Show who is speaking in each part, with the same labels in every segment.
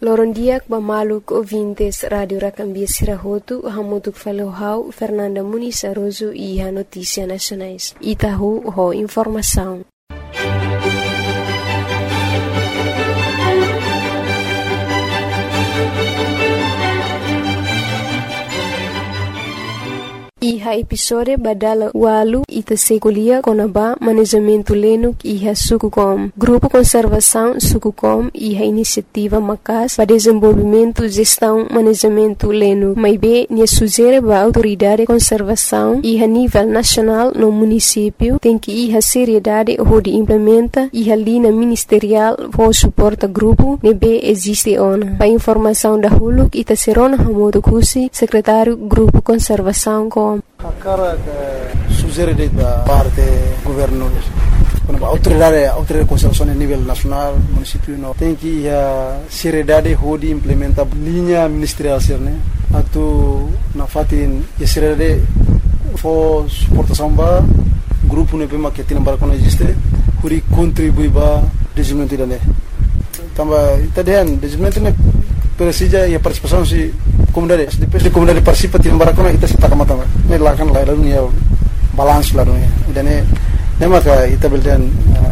Speaker 1: Lorondiak Bamaluk ouvintes Rádio Racambia Sirahotu, Hamutuk Falohau, Fernanda Muniz Aroso e a Notícia Nacionais. Itahu, ho informação. Iha episode badala walu ita sekolia konaba manejamento lenuk iha Sukucom. Grupo Conservação Sukucom iha iniciativa Macas para desenvolvimento, gestão, manejamento lenuk. Maibe nia sugere ba autoridade conservação iha nível nacional no município tem que iha seriedade onde implementa iha linha ministerial for suporta grupo nebe existe ona. Pa informação da huluk ita serona Hamodo Kusi, secretário Grupo Conservação com
Speaker 2: a cara que sugere da parte governo, quando a autoridade de conservação a nível nacional, município não tem que a seriedade de implementar linha ministerial né, atu na fatin a seriedade for suportação ba grupo ne pema que tem para existe, huri contribui ba desenvolvimento da né, também itadian desenvolvimento ne precisa e a participação se comunidade depois de comunidade participa tem barakona ita se taka mata ne lakan la dunia balance la dunia dan ne maka ita beldan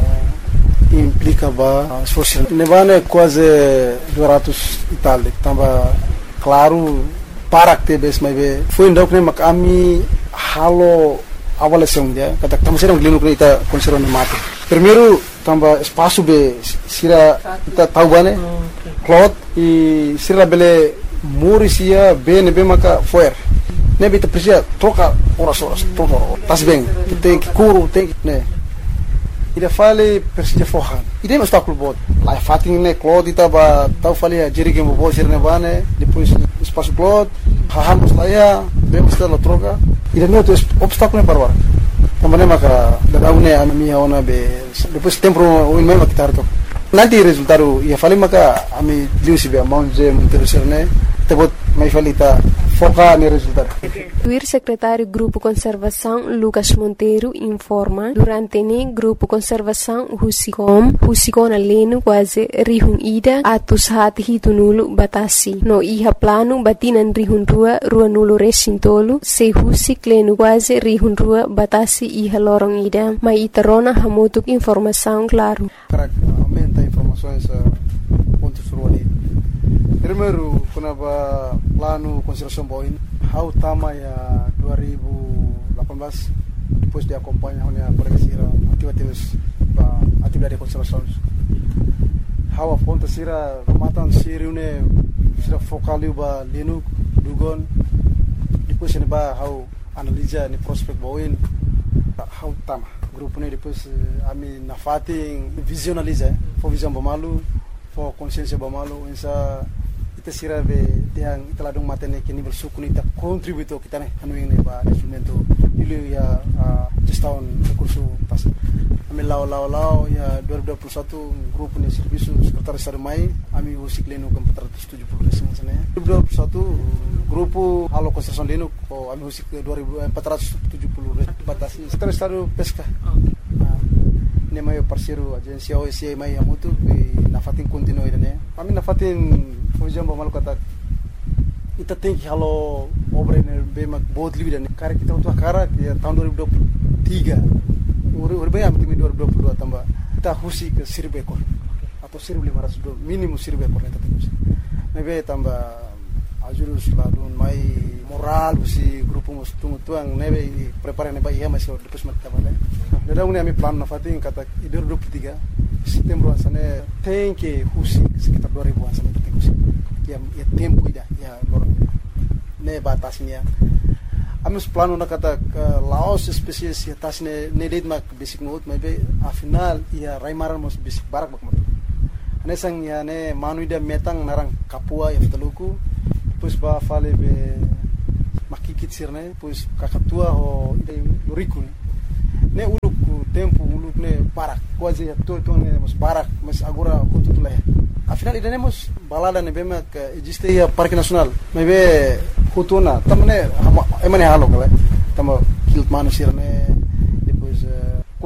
Speaker 2: implica ba esforço ne vane quase 200 Itália tamba claro para que bes mai be foi ndok ne maka ami halo avaliação dia kata tamo serão glino ita conservando mate primeiro tamba espaço be sira ita tahu bane cloth e sira bele Morisia BNB maka foer. Nebe te precisa troca horas troca. Tas bem. Tem que curo, tem que né. Ida fale precisa forran. Ida não está com bot. Lá fatin né cloth tava tau fale a jerige mo bot sirne bane, depois espaço cloth, hahamos lá ya, bemos la troca. Ida não tem obstáculo para agora. Também maka da une a minha ona be depois tempo o mesmo que tarto. Nanti resultado ia fale maka ami liusi be amount je interesserne tebot mai falita foca no resultado.
Speaker 1: O secretário Grupo Conservação Lucas Monteiro informa durante ne Grupo Conservação Husicom aleno quase rihun ida atus hati hitunulu batasi no iha plano batinan rihun rua nulu resintolu se husik leno quase rihun rua batasi iha lorong ida mai itarona hamutuk informação claro.
Speaker 2: Aumenta informações pontos ruali. Primeiro, quando plano conservação boin, how tama ya 2018 depois de acompanhar a polícia atividade de conservação. How a ponta sira matan siriune sira focaliu ba lenu dugon depois ne ba how analisa ni prospect boin how tama grupo ne depois ami na fating visionaliza for visão bamalu for consciência bamalu insa ita sira be tiang italadong matene ke nível suku ita contributo kita ne anu ini ba instrumento ilu ya gestão recurso pas ami lao ya 2021 grupo ne serviço secretário estado mai ami usik leno com 470 resim sana 2021 grupo halo construção leno ko ami usik 470 batasi secretário estado pesca ne mai parceiro agência OSCE mai amutu na fatin continue ne ami na fatin por exemplo malu kata ita tem que halo obra ne bem बहुत livre ne cara kita untuk cara que tahun 2023 bem am timi 2022 tambah kita husi ke 1000 ekor atau 1500 minimum 1000 ekor ne tadi mebe tambah ajurus ladun mai moral si grupo mus tuang nebe prepare ne ba ia mas depois mat tabale da une ami plan na fatin kata 2023 setembro asane tem que husi sekitar 2000 asane tem husi ya tempo ida ya lorong ne batasnya amus plano na kata laos spesies ya tasne ne led mak basic note maybe a final ya raimaran mos basic barak mak ane sang ya ne manuida metang narang kapua ya ftaluku pues ba fale be makikit sirne pues kakatua ho loriku ne uluk tempo uluk ne barak quase ya to ne mos barak mas agora kututuleh afinal iremos balada ne bema que existe ya parque nacional maybe hutuna tamne emane halo kala tamo kilt manu sirne depois como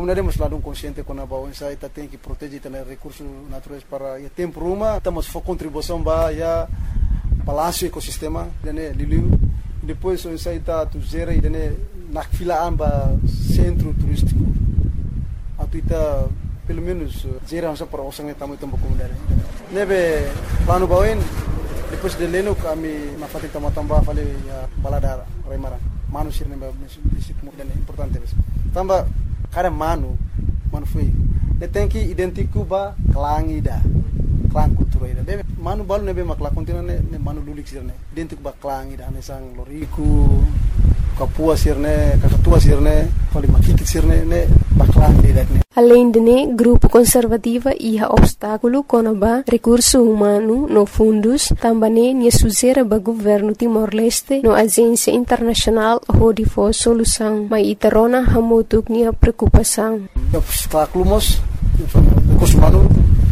Speaker 2: comunidade mas lá consciente com a bawah saya ita tem que proteger também recursos naturais para ya tempo rumah estamos for contribuição ba ya balanço ecossistema dene liliu depois so saya ita tu zera e dene nak filaan ba centro turístico atu ita pelo menos zera asa para osang tamu tempo comunidade nebe plano bawin depois de leno kami na fatin tambah fale ya balada remara manusia nebe disiplin importante tambah kada manu foi tem que identificar ba klang ida klang kultura ida be manu balu nebe makla kontina ne manu lulik sirne identificar ba klang ida ne sang loriku kapua sirne kakatua sirne fali makikit sirne ne ba klang ida ne.
Speaker 1: Além de grupo conservativa iha obstáculo konaba recurso humano no fundos também nia suzera ba governo Timor-Leste no agência internacional hodi for solução mas itarona hamutuk nia preocupação.
Speaker 2: Obstáculos recurso humano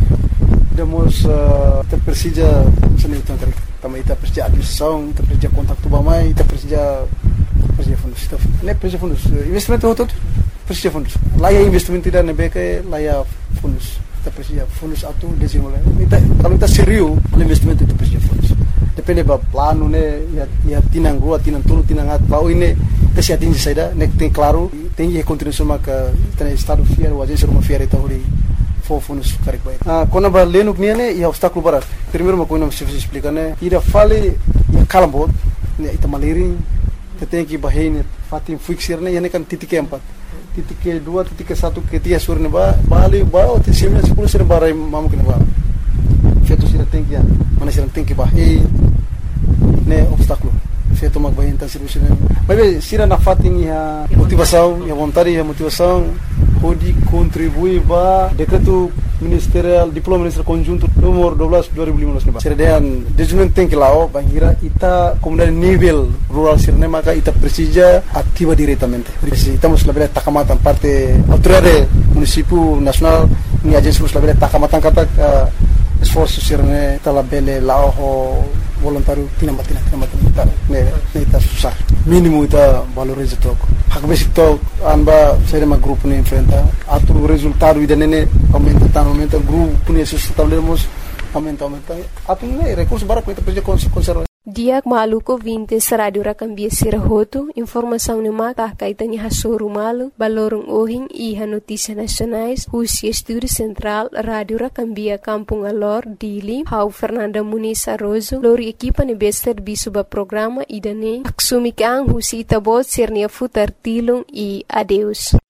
Speaker 2: demos terprecisa senitan também ita precisa administração ita precisa contato bamai ita precisa fundos ne precisa fundos investimento hotot precisa fundos lá é investimento tidak nebeke lá é fundos ita precisa fundos atu desenvolver ita kalau ita serius investimento itu precisa fundos depende ba plano ne ya tinang rua tinang tulu tinang at bau ini esse atinge saída ne tem claro tem que contribuição maka tem estado fiel o agência uma fiel ita hori fundos correct baik quando ba leno ne e obstáculo barat primeiro uma coisa não se explica né ira fale ya kalambot ne ita maliring tem que bahine fatim fixir ne yani kan titik keempat titik kedua titik ke satu ketiga surne ba bali ba o tisimnya 10 sir barai mamkin ba feto sira tem que mana sira tem que bahine ne obstáculo feto mag bahine tan serviço ne mas sira na fatim ya motivação ya vontade ya motivação pode contribuir ba decreto ministerial diploma ministerial conjunto nomor 12 2015 serdean desenvolvimento tem que lá bangira ita comunidade nível rural sirne maka ita precisa ativa diretamente estamos la takamatan parte autoridade município nacional ni agência la takamatan kata esforço sirne tala bele lao voluntário tinambatina ne ita susah mínimo ita valoriza toco hak basic to anba saya ma grupo ne enfrenta atu resultado ida nene aumenta grupo ne sustentabilidade aumenta atu ne recurso bara kita perja conserva
Speaker 1: Diak maluko 20 Radio Rakambia Sirahoto, informação ne mata kaitani hasoru malu, balorong ohing iha notícia nacionais, Husi Estúdio Central, Radio Rakambia Kampung Alor, Dili, Hau Fernanda Muniz Arrozo, lori equipa ne bester bisuba programa idane, aksumikang Husi Itabot Sirnia Futar Tilung e adeus.